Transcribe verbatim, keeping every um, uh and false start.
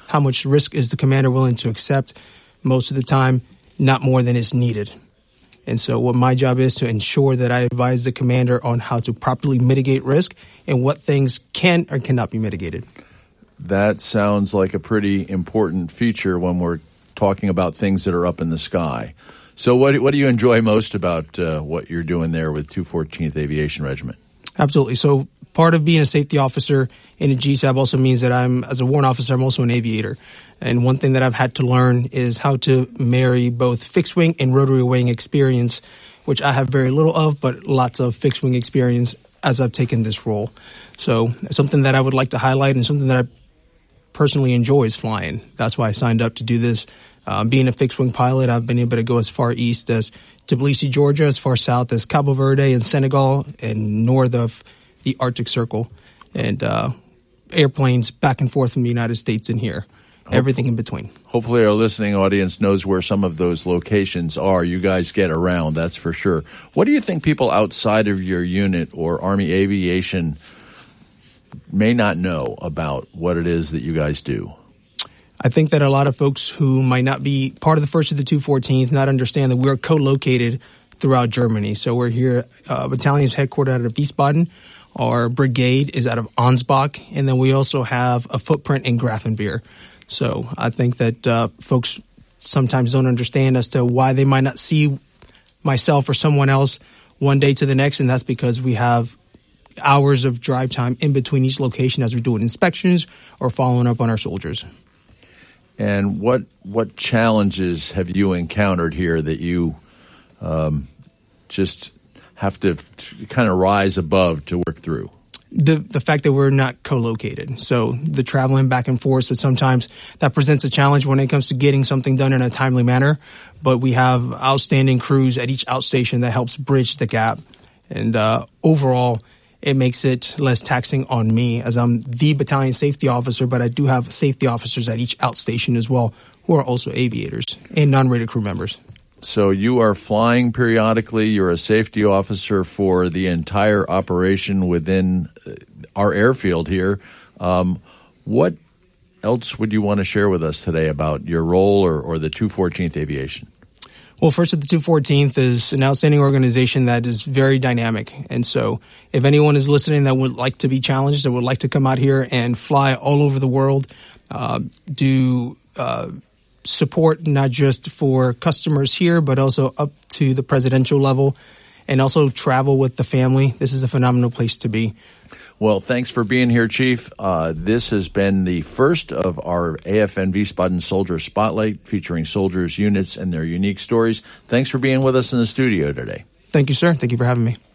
how much risk is the commander willing to accept? Most of the time, not more than is needed. And so what my job is to ensure that I advise the commander on how to properly mitigate risk and what things can or cannot be mitigated. That sounds like a pretty important feature when we're talking about things that are up in the sky. So what, what do you enjoy most about uh, what you're doing there with two fourteenth Aviation Regiment? Absolutely. So part of being a safety officer in a G S A B also means that I'm, as a warrant officer, I'm also an aviator. And one thing that I've had to learn is how to marry both fixed wing and rotary wing experience, which I have very little of, but lots of fixed wing experience as I've taken this role. So something that I would like to highlight and something that I personally enjoy is flying. That's why I signed up to do this. Uh, being a fixed wing pilot, I've been able to go as far east as Tbilisi, Georgia, as far south as Cabo Verde and Senegal, and north of the Arctic Circle, and uh, airplanes back and forth from the United States and here, Hopefully. everything in between. Hopefully our listening audience knows where some of those locations are. You guys get around, that's for sure. What do you think people outside of your unit or Army Aviation may not know about what it is that you guys do? I think that a lot of folks who might not be part of the first of the two fourteenth not understand that we're co-located throughout Germany. So we're here, uh, battalion is headquartered out of Wiesbaden. Our brigade is out of Ansbach. And then we also have a footprint in Grafenwehr. So I think that uh, folks sometimes don't understand as to why they might not see myself or someone else one day to the next. And that's because we have hours of drive time in between each location as we're doing inspections or following up on our soldiers. And what what challenges have you encountered here that you um, just have to kind of rise above to work through? The the fact that we're not co-located. So the traveling back and forth, so sometimes that presents a challenge when it comes to getting something done in a timely manner. But we have outstanding crews at each outstation that helps bridge the gap. And uh, overall, it makes it less taxing on me as I'm the battalion safety officer, but I do have safety officers at each outstation as well who are also aviators and non-rated crew members. So you are flying periodically. You're a safety officer for the entire operation within our airfield here. Um, what else would you want to share with us today about your role or, or the two fourteenth Aviation? Well, First of the two fourteenth is an outstanding organization that is very dynamic. And so if anyone is listening that would like to be challenged, that would like to come out here and fly all over the world, uh, do uh, support not just for customers here, but also up to the presidential level, and also travel with the family, this is a phenomenal place to be. Well, thanks for being here, Chief. Uh, this has been the first of our A F N Wiesbaden Soldier Spotlight featuring soldiers, units, and their unique stories. Thanks for being with us in the studio today. Thank you, sir. Thank you for having me.